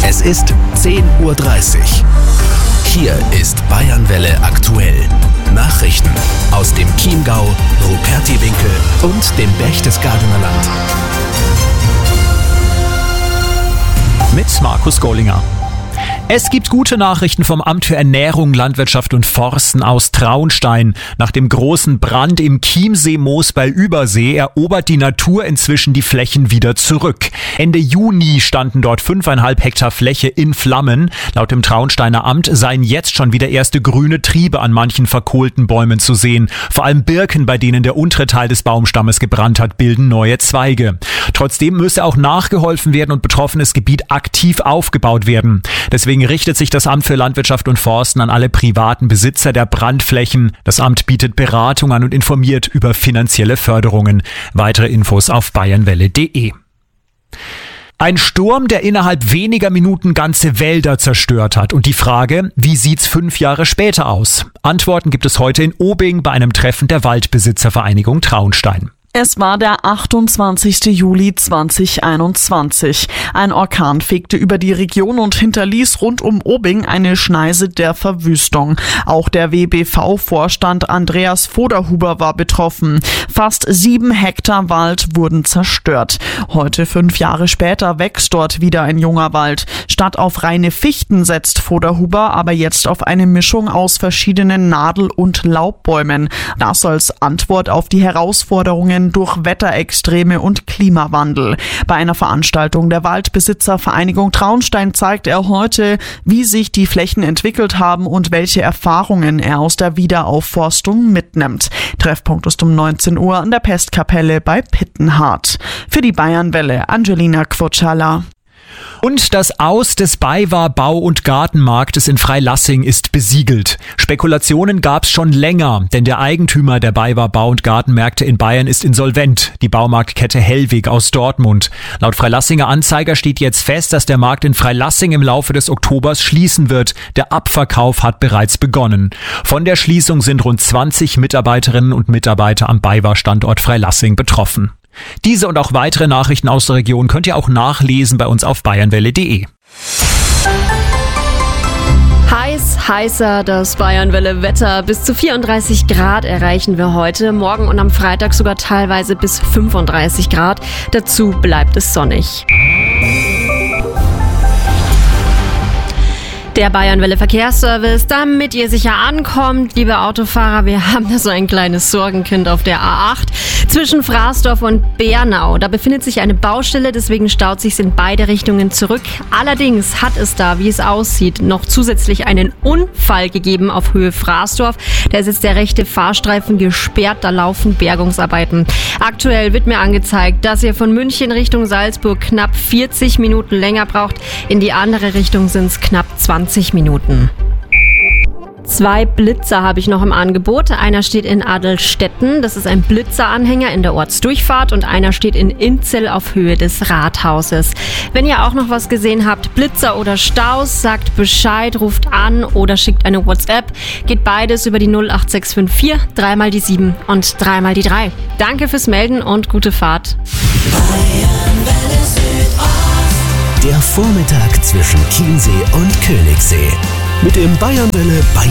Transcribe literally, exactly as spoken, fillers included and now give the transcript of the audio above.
Es ist zehn Uhr dreißig. Hier ist Bayernwelle aktuell. Nachrichten aus dem Chiemgau, Rupertiwinkel und dem Berchtesgadener Land. Mit Markus Gollinger. Es gibt gute Nachrichten vom Amt für Ernährung, Landwirtschaft und Forsten aus Traunstein. Nach dem großen Brand im Chiemsee-Moos bei Übersee erobert die Natur inzwischen die Flächen wieder zurück. Ende Juni standen dort fünfeinhalb Hektar Fläche in Flammen. Laut dem Traunsteiner Amt seien jetzt schon wieder erste grüne Triebe an manchen verkohlten Bäumen zu sehen. Vor allem Birken, bei denen der untere Teil des Baumstammes gebrannt hat, bilden neue Zweige. Trotzdem müsse auch nachgeholfen werden und betroffenes Gebiet aktiv aufgebaut werden. Deswegen richtet sich das Amt für Landwirtschaft und Forsten an alle privaten Besitzer der Brandflächen. Das Amt bietet Beratung an und informiert über finanzielle Förderungen. Weitere Infos auf bayernwelle punkt de. Ein Sturm, der innerhalb weniger Minuten ganze Wälder zerstört hat. Und die Frage, wie sieht's fünf Jahre später aus? Antworten gibt es heute in Obing bei einem Treffen der Waldbesitzervereinigung Traunstein. Es war der achtundzwanzigste Juli zweitausendeinundzwanzig. Ein Orkan fegte über die Region und hinterließ rund um Obing eine Schneise der Verwüstung. Auch der W B V-Vorstand Andreas Voderhuber war betroffen. Fast sieben Hektar Wald wurden zerstört. Heute, fünf Jahre später, wächst dort wieder ein junger Wald. Statt auf reine Fichten setzt Voderhuber aber jetzt auf eine Mischung aus verschiedenen Nadel- und Laubbäumen. Das als Antwort auf die Herausforderungen durch Wetterextreme und Klimawandel. Bei einer Veranstaltung der Waldbesitzervereinigung Traunstein zeigt er heute, wie sich die Flächen entwickelt haben und welche Erfahrungen er aus der Wiederaufforstung mitnimmt. Treffpunkt ist um neunzehn Uhr an der Pestkapelle bei Pittenhardt. Für die Bayernwelle Angelina Quotschala. Und das Aus des BayWa Bau- und Gartenmarktes in Freilassing ist besiegelt. Spekulationen gab's schon länger, denn der Eigentümer der BayWa Bau- und Gartenmärkte in Bayern ist insolvent, die Baumarktkette Hellweg aus Dortmund. Laut Freilassinger Anzeiger steht jetzt fest, dass der Markt in Freilassing im Laufe des Oktobers schließen wird. Der Abverkauf hat bereits begonnen. Von der Schließung sind rund zwanzig Mitarbeiterinnen und Mitarbeiter am BayWa-Standort Freilassing betroffen. Diese und auch weitere Nachrichten aus der Region könnt ihr auch nachlesen bei uns auf bayernwelle punkt de. Heiß, heißer, das Bayernwelle-Wetter. Bis zu vierunddreißig Grad erreichen wir heute. Morgen und am Freitag sogar teilweise bis fünfunddreißig Grad. Dazu bleibt es sonnig. Der Bayernwelle Verkehrsservice, damit ihr sicher ankommt, liebe Autofahrer, wir haben da so ein kleines Sorgenkind auf der A acht zwischen Fraßdorf und Bernau. Da befindet sich eine Baustelle, deswegen staut sich's in beide Richtungen zurück. Allerdings hat es da, wie es aussieht, noch zusätzlich einen Unfall gegeben auf Höhe Fraßdorf. Da ist jetzt der rechte Fahrstreifen gesperrt, da laufen Bergungsarbeiten. Aktuell wird mir angezeigt, dass ihr von München Richtung Salzburg knapp vierzig Minuten länger braucht. In die andere Richtung sind's knapp zwanzig Minuten. Zwei Blitzer habe ich noch im Angebot. Einer steht in Adelstetten, das ist ein Blitzeranhänger in der Ortsdurchfahrt, und einer steht in Inzell auf Höhe des Rathauses. Wenn ihr auch noch was gesehen habt, Blitzer oder Staus, sagt Bescheid, ruft an oder schickt eine WhatsApp. Geht beides über die null acht sechs fünf vier, dreimal die sieben und dreimal die drei. Danke fürs Melden und gute Fahrt. Der Vormittag zwischen Chiemsee und Königssee. Mit dem Bayernwelle Bayern